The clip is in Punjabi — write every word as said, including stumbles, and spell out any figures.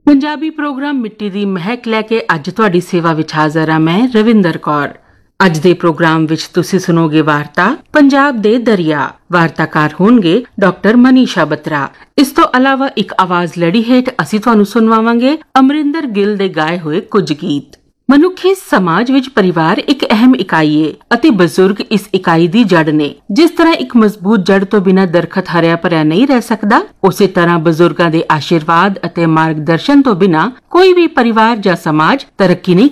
ਪੰਜਾਬੀ ਪ੍ਰੋਗਰਾਮ ਮਿੱਟੀ ਦੀ ਮਹਿਕ ਲੈ ਕੇ ਅੱਜ ਤੁਹਾਡੀ ਸੇਵਾ ਵਿੱਚ ਹਾਜ਼ਰ ਹਾਂ ਮੈਂ ਰਵਿੰਦਰ ਕੌਰ। ਅੱਜ ਦੇ ਪ੍ਰੋਗਰਾਮ ਵਿੱਚ ਤੁਸੀਂ ਸੁਣੋਗੇ ਵਾਰਤਾ ਪੰਜਾਬ ਦੇ ਦਰਿਆ। ਵਾਰਤਾਕਾਰ ਹੋਣਗੇ ਡਾਕਟਰ ਮਨੀਸ਼ਾ ਬਤਰਾ। ਇਸ ਤੋਂ ਇਲਾਵਾ ਇੱਕ ਆਵਾਜ਼ ਲੜੀ ਹੇਠ ਅਸੀਂ ਤੁਹਾਨੂੰ ਸੁਣਵਾਵਾਂਗੇ ਅਮਰਿੰਦਰ ਗਿੱਲ ਦੇ ਗਾਏ ਹੋਏ ਕੁਝ ਗੀਤ। ਮਨੁੱਖੀ ਸਮਾਜ ਵਿੱਚ ਪਰਿਵਾਰ ਇੱਕ ਅਹਿਮ ਇਕਾਈ ਹੈ ਅਤੇ ਬਜ਼ੁਰਗ ਇਸ ਇਕਾਈ ਦੀ ਜੜ ਨੇ। ਜਿਸ ਤਰ੍ਹਾਂ ਇੱਕ ਮਜ਼ਬੂਤ ਜੜ ਤੋਂ ਬਿਨਾਂ ਦਰਖਤ ਹਰਿਆ ਭਰਿਆ ਨਹੀਂ ਰਹਿ ਸਕਦਾ, ਉਸੇ ਤਰ੍ਹਾਂ ਬਜ਼ੁਰਗਾਂ ਦੇ ਆਸ਼ੀਰਵਾਦ ਅਤੇ ਮਾਰਗਦਰਸ਼ਨ ਤੋਂ ਬਿਨਾਂ ਕੋਈ ਵੀ ਪਰਿਵਾਰ ਜਾਂ ਸਮਾਜ ਤਰੱਕੀ ਨਹੀਂ